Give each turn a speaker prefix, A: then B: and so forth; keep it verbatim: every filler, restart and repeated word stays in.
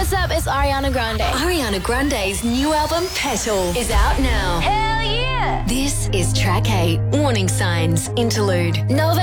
A: what's up? It's Ariana Grande.
B: Ariana Grande's new album, Petal, is out now.
A: Hell yeah!
B: This is track eight, Warning Signs, Interlude.
A: Nova